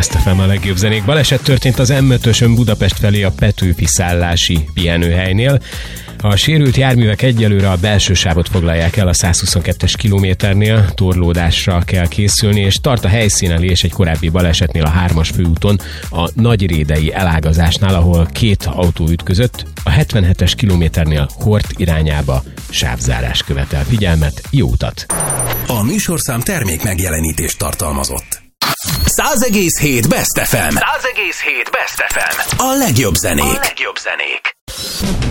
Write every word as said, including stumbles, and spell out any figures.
Best ef em a legjobb zenék. Baleset történt az em ötösön Budapest felé a Petőfi szállási pihenőhelynél. A sérült járművek egyelőre a belső sávot foglalják el a százhuszonkettes kilométernél, torlódásra kell készülni, és tart a helyszínelés egy korábbi balesetnél a hármas főúton, a Nagyrédei elágazásnál, ahol két autó ütközött, a hetvenhetes kilométernél Hort irányába sávzárás követel. Figyelmet, jó utat! A műsorszám termék megjelenítést tartalmazott. száz egész hét Best ef em. száz egész hét Best ef em. A legjobb zenék. A legjobb zenék.